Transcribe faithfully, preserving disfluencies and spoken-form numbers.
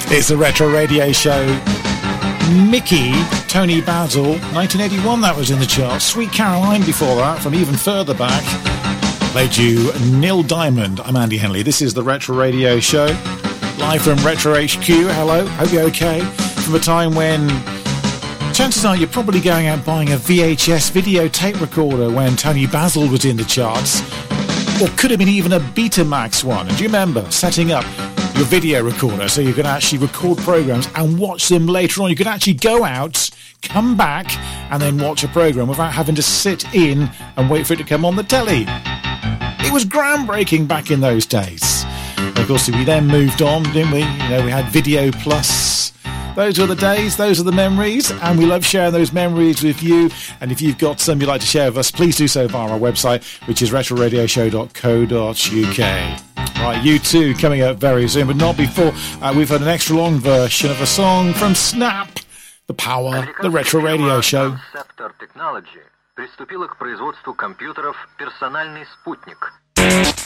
It's the Retro Radio Show. Mickey, Tony Basil, nineteen eighty-one, that was in the charts. Sweet Caroline before that, from even further back. Played you Neil Diamond. I'm Andy Henley. This is the Retro Radio Show. Live from Retro H Q. Hello, hope you're okay. From a time when chances are you're probably going out buying a V H S videotape recorder when Tony Basil was in the charts. Or could have been even a Betamax one. And do you remember setting up your video recorder so you could actually record programs and watch them later on? You could actually go out, come back, and then watch a program without having to sit in and wait for it to come on the telly. It was groundbreaking back in those days. Of course, we then moved on, didn't we? You know, we had Video Plus. Those were the days, those are the memories, and we love sharing those memories with you. And if you've got some you'd like to share with us, please do so via our website, which is retro radio show dot co dot uk. Right, you too, coming up very soon, but not before uh, we've heard an extra long version of a song from Snap, The Power, the Retro Radio Show. Conceptor Technology приступила к производству компьютеров «Персональный спутник».